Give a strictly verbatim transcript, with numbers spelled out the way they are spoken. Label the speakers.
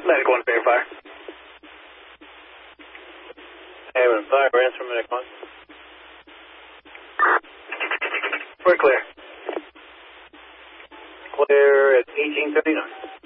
Speaker 1: Medic one, Fair Fire.
Speaker 2: Haven Fire, answer Medic one.
Speaker 1: We're clear.
Speaker 2: Clear at eighteen thirty-nine.